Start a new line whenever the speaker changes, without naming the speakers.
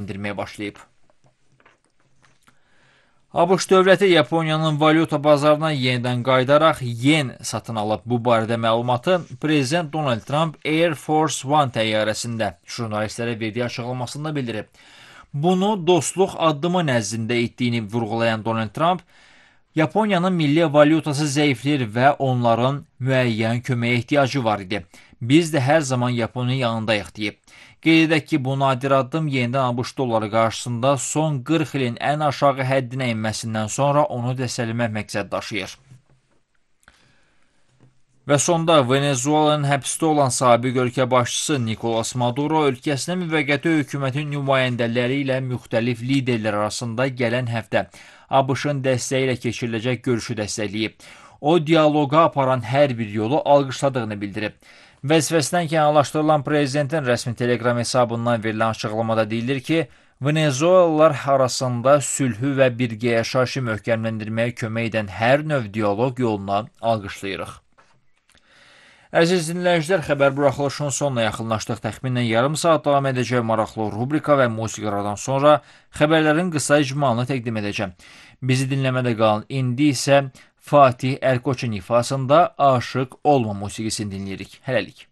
möhkəmləndirməyə başlayıb. ABŞ dövləti Yaponiyanın valyuta bazarına yenidən qayıdaraq yen satın alıb. Bu barədə məlumatı Prezident Donald Trump Air Force One təyyarəsində jurnalistlərə verdiyi açıqlamasında bildirib. Bunu dostluq addımı nəzdində etdiyini vurğulayan Donald Trump, Yaponiyanın milli valyutası zəifləyir və onların müəyyən köməyə ehtiyacı var idi. Biz də hər zaman Yaponiya yanındayıq deyib. Qeyd edək ki, bu nadir addım yenidən ABŞ dolları qarşısında son 40 ilin ən aşağı həddinə inməsindən sonra onu dəstəkləmək məqsəd daşıyır. Və sonda Venezuelanın həbsdə olan sabiq ölkə başçısı Nicolas Maduro ölkəsinə müvəqqəti hökumətin nümayəndələri ilə müxtəlif liderlər arasında gələn həftə ABŞ-ın dəstəyi ilə keçiriləcək görüşü dəstəkləyib. O, dialoqa aparan hər bir yolu alqışladığını bildirib. Vəzifəsindən kənarlaşdırılan prezidentin rəsmi Telegram hesabından verilən açıqlamada deyilir ki, Venezuelalılar arasında sülhü və birgə yaşayışı möhkəmləndirməyə kömək edən hər növ dialoq yoluna alqışlayırıq. Əziz dinləyicilər, xəbər buraxılışının sonuna yaxınlaşdıq. Təxminən yarım saat davam edəcək maraqlı rubrika və musiqalardan sonra xəbərlərin qısa icmalını təqdim edəcəm. Bizi dinləmədə qalın. İndi isə Fatih Erkoçun ifasında Aşıq Olma musiqisini dinləyirik. Hələlik.